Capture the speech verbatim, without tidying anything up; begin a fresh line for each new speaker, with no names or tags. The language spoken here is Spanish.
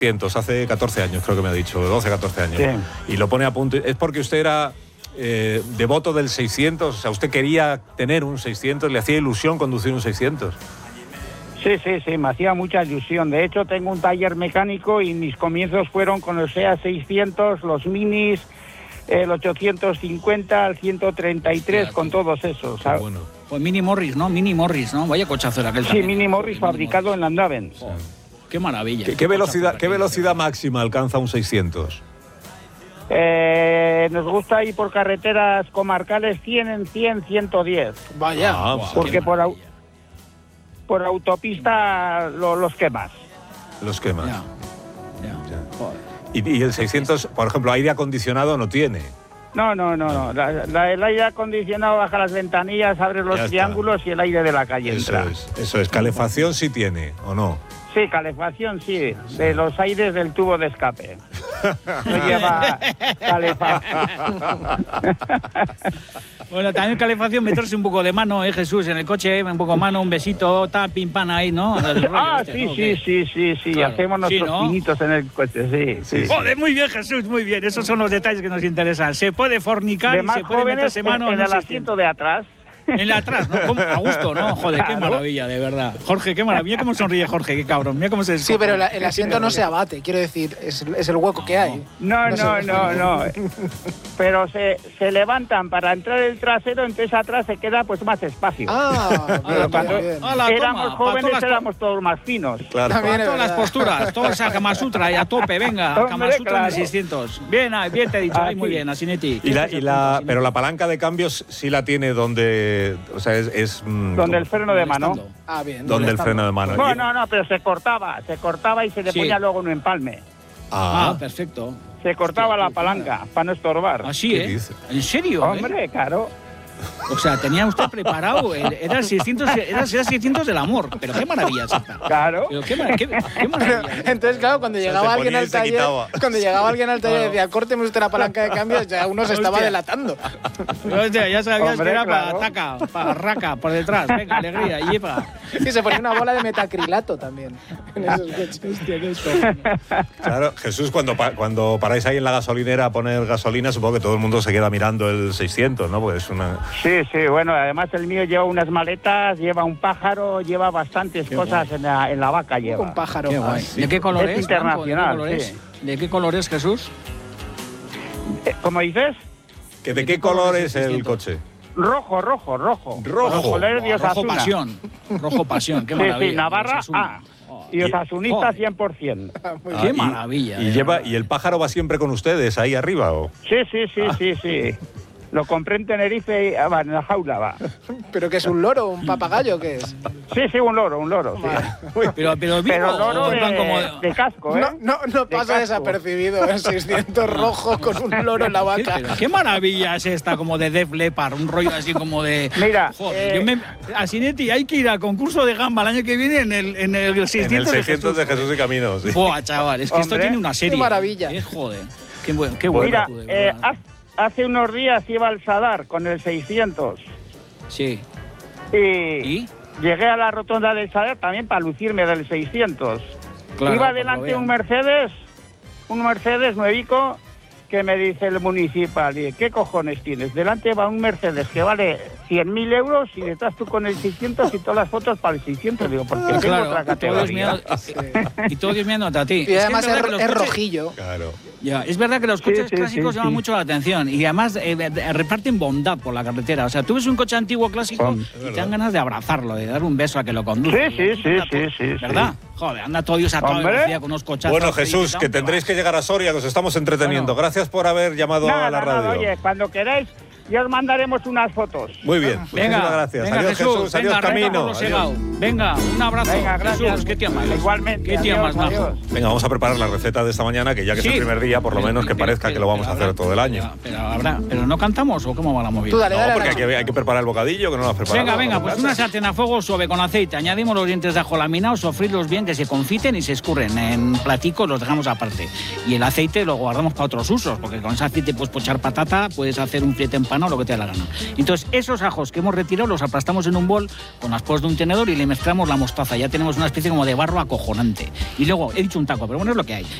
Hace catorce años, creo que me ha dicho, doce, catorce años. Sí. Y lo pone a punto. ¿Es porque usted era eh, devoto del seiscientos? O sea, ¿usted quería tener un seiscientos? ¿Le hacía ilusión conducir un seiscientos?
Sí, sí, sí, me hacía mucha ilusión. De hecho, tengo un taller mecánico y mis comienzos fueron con los SEAT seiscientos, los Minis, el ochocientos cincuenta, el ciento treinta y tres, sí, con todos esos. ¿sabes?
Bueno. Pues Mini Morris, ¿no? Mini Morris, ¿no? Vaya cochazo era aquel
Sí,
también.
Mini Morris fabricado en Landaven.
Oh. Qué maravilla.
¿Qué, qué, velocidad, ¿Qué velocidad máxima alcanza un seiscientos?
Eh, nos gusta ir por carreteras comarcales cien en cien, ciento diez.
Vaya.
Ah,
wow,
porque por, au por autopista lo, los quemas.
Los quemas.
Ya. Ya.
Y, y el seiscientos, por ejemplo, aire acondicionado no tiene.
No, no, no, no. La, la, el aire acondicionado baja las ventanillas, abre los triángulos y el aire de la calle
eso
entra.
Es, eso es. ¿Calefacción sí tiene o no?
Sí, calefacción sí, de los aires del tubo de escape. No lleva calefacción.
Bueno, también calefacción, meterse un poco de mano, ¿eh, Jesús? En el coche, un poco de mano, un besito, ta, pim, pan ahí, ¿no?
Ah,
este,
sí,
¿no?
sí, sí, sí, sí, claro. Hacemos nuestros sí, ¿no? pinitos en el coche, sí, sí.
Joder, muy bien, Jesús, muy bien. Esos son los detalles que nos interesan. Se puede fornicar
de
y
más
se puede meterse mano
en, en
no
el asiento de atrás.
En el atrás, ¿no? ¿Cómo? A gusto, ¿no? Joder, qué maravilla, de verdad. Jorge, qué maravilla. Mira cómo sonríe Jorge, qué cabrón. Mira cómo se
Sí, pero la, el asiento no se abate, quiero decir, es, es el hueco que hay.
No, no, no, no. no. Pero se, se levantan para entrar el trasero, entonces atrás se queda pues más espacio.
Ah,
pero
bien,
cuando
bien.
Hola,
éramos
toma,
jóvenes
las...
éramos todos más finos.
Claro.
Para todas las posturas, toda esa Kama Sutra y a tope, venga,
Hombre,
Kama Sutra
claro.
en seiscientos. Bien, bien te he dicho,
Ah,
ahí, muy
sí.
bien, Asinetti.
Y la, y la, pero la palanca de cambios sí la tiene donde, o sea, es, es
donde el freno de mano.
Ah, bien.
Donde el freno de mano.
No, no, no, pero se cortaba, se cortaba y se le
Sí.
ponía luego un empalme.
Ah,
Ah,
perfecto.
Se cortaba
Hostia,
la
qué
palanca
cara.
para no estorbar.
Así,
¿Qué
¿eh?
dice?
¿En serio?
Hombre,
¿eh?
claro.
O sea, tenía usted preparado, el- era el seiscientos, era, era seiscientos del amor. Pero qué maravilla es esta.
Claro.
Pero qué, mar- qué, qué maravilla. ¿eh?
Entonces, claro, cuando
sea,
llegaba
se
alguien
ponía y
al
se
taller,
quitaba.
cuando llegaba alguien al taller y
Claro.
decía, córteme usted la palanca de cambios, ya uno se estaba
Hostia.
delatando.
Hostia, ya sabías
Hombre,
que era
claro.
para taca, para raca, por detrás. Venga, alegría, y lleva.
Y se ponía una bola de metacrilato también en esos coches.
Hostia, qué esto.
claro. Jesús, cuando, pa- cuando paráis ahí en la gasolinera a poner gasolina, supongo que todo el mundo se queda mirando el seiscientos, ¿no? Porque es una...
Sí, sí, bueno, además el mío lleva unas maletas, lleva un pájaro, lleva bastantes
Qué
cosas en la, en la vaca lleva.
Un pájaro.
Qué guay. ¿De qué color
Es
es? Blanco? ¿De qué
internacional,
color es?
sí.
¿De qué color es, Jesús?
Eh, ¿Cómo dices?
¿Que ¿De qué color es el coche?
Rojo, rojo, rojo.
Rojo.
Colores de
Rojo
Osasuna.
pasión. Rojo pasión, qué
Sí,
maravilla.
sí, Navarra
Osasuna.
A.
Oh,
Y osasunista
joder,
cien por ciento.
Qué
y-
maravilla.
Y,
de
lleva,
verdad.
¿Y el pájaro va siempre con ustedes ahí arriba? ¿O?
Sí, sí, sí, sí, sí. Lo compré en Tenerife y ah, va, en la jaula va.
¿Pero que es un loro, un papagayo, qué es?
Sí, sí, un loro, un loro. Sí.
Pero, pero, vivo,
Pero loro
o
de,
en plan como...
de casco, ¿eh?
No, no, no
De
pasa
casco.
desapercibido el seiscientos rojo con un loro en la
¿Qué,
vaca.
pero qué maravilla es esta, como de Def Leppard, un rollo así como de...
Mira,
Joder,
eh,
yo me... Asinetti, hay que ir al concurso de gamba el año que viene en el, en el seiscientos,
En el seiscientos de
de Jesús.
Jesús y Camino, sí.
Buah, chaval, es que esto
Hombre,
tiene una serie.
qué maravilla.
Eh, joder, qué bueno, qué bueno.
Mira,
tú, de
eh,
verdad.
haz- hace unos días iba al Sadar con el seiscientos
Sí.
y,
¿Y?
llegué a la rotonda del Sadar también para lucirme del seiscientos.
Claro,
iba
pues
delante
lo
un
vean.
Mercedes, un Mercedes nuevico, que me dice el municipal, y, ¿qué cojones tienes? Delante va un Mercedes que vale cien mil euros y detrás tú con el seiscientos y todas las fotos para el seiscientos. Digo, porque tengo
Claro,
otra
y todo Dios
categoría.
mío- y todo Dios mirándote a ti.
Y además
que
es,
verdad que los
es
coches-
rojillo.
Claro.
Ya, es verdad que los
Sí,
coches
sí,
clásicos
sí,
llaman
sí.
mucho la atención y además eh, eh, reparten bondad por la carretera. O sea, tú ves un coche antiguo clásico
Hom-
y te dan ganas de abrazarlo, de dar un beso a que lo conduce.
Sí, sí, sí,
Anda
sí,
todo-
sí, sí.
¿Verdad? Joder, anda todo Dios a toda
Hombre.
velocidad con unos cochazos.
Bueno,
ahí,
Jesús,
da
que
un
tendréis que llegar a Soria, que os estamos entreteniendo.
Bueno.
Gracias por haber llamado
Nada,
a la
nada,
radio.
oye, cuando queráis, ya os mandaremos unas fotos.
Muy bien,
Venga,
muchísimas gracias.
venga,
Adiós,
Jesús,
Jesús,
venga,
adiós,
arranca
Camino.
por los
Adiós.
Segao. Venga, un abrazo.
Venga, gracias.
Jesús, qué tía más.
Igualmente,
Qué tía
adiós,
más majo.
adiós.
Venga, vamos a preparar la receta de esta mañana, que ya que
Sí.
es el primer día, por lo
Pero-
menos que
pero-
parezca que
pero-
lo vamos a
pero
hacer
habrá-
todo el año.
Pero, pero habrá, pero no cantamos o cómo va la movida.
Tú dale,
No,
dale,
porque hay
dale.
que, hay que preparar el bocadillo, que no lo has preparado.
Venga, venga,
¿no?
pues una sartén a fuego suave con aceite. Añadimos los dientes de ajo laminados, sofrirlos bien, que se confiten y se escurren en platicos, los dejamos aparte. Y el aceite lo guardamos para otros usos, porque con ese aceite puedes pochar patata, puedes hacer un filete empanado. desgranado, lo que te da la gana. Entonces, esos ajos que hemos retirado los aplastamos en un bol con las podas de un tenedor y le mezclamos la mostaza. Ya tenemos una especie como de barro acojonante. Y luego, he dicho un taco, pero bueno, es lo que hay.